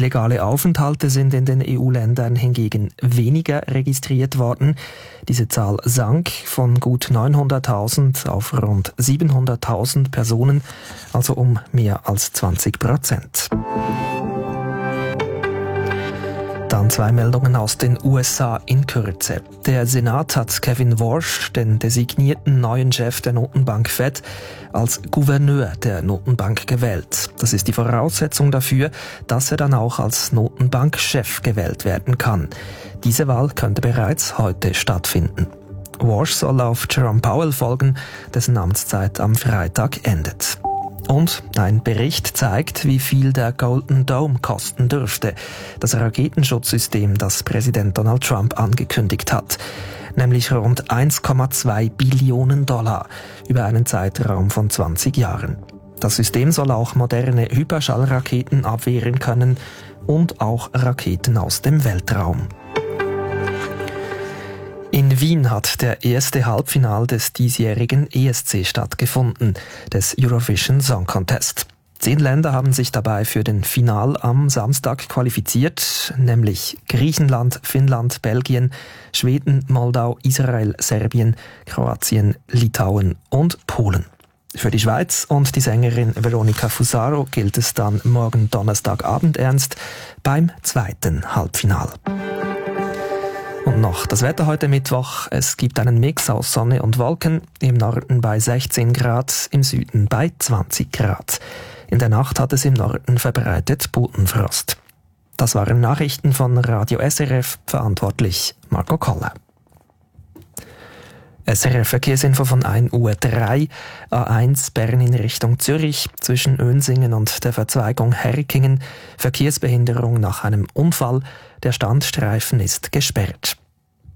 Illegale Aufenthalte sind in den EU-Ländern hingegen weniger registriert worden. Diese Zahl sank von gut 900.000 auf rund 700.000 Personen, also um mehr als 20%. Dann 2 Meldungen aus den USA in Kürze. Der Senat hat Kevin Warsh, den designierten neuen Chef der Notenbank Fed, als Gouverneur der Notenbank gewählt. Das ist die Voraussetzung dafür, dass er dann auch als Notenbankchef gewählt werden kann. Diese Wahl könnte bereits heute stattfinden. Warsh soll auf Jerome Powell folgen, dessen Amtszeit am Freitag endet. Und ein Bericht zeigt, wie viel der Golden Dome kosten dürfte, das Raketenschutzsystem, das Präsident Donald Trump angekündigt hat. Nämlich rund 1,2 Billionen Dollar über einen Zeitraum von 20 Jahren. Das System soll auch moderne Hyperschallraketen abwehren können und auch Raketen aus dem Weltraum. In Wien hat der erste Halbfinal des diesjährigen ESC stattgefunden, des Eurovision Song Contest. 10 Länder haben sich dabei für den Final am Samstag qualifiziert, nämlich Griechenland, Finnland, Belgien, Schweden, Moldau, Israel, Serbien, Kroatien, Litauen und Polen. Für die Schweiz und die Sängerin Veronica Fusaro gilt es dann morgen Donnerstagabend ernst beim zweiten Halbfinal. Und noch das Wetter heute Mittwoch. Es gibt einen Mix aus Sonne und Wolken. Im Norden bei 16 Grad, im Süden bei 20 Grad. In der Nacht hat es im Norden verbreitet Bodenfrost. Das waren Nachrichten von Radio SRF, verantwortlich Marco Koller. SRF Verkehrsinfo von 1:03 Uhr. A1 Bern in Richtung Zürich zwischen Önsingen und der Verzweigung Herrikingen. Verkehrsbehinderung nach einem Unfall. Der Standstreifen ist gesperrt.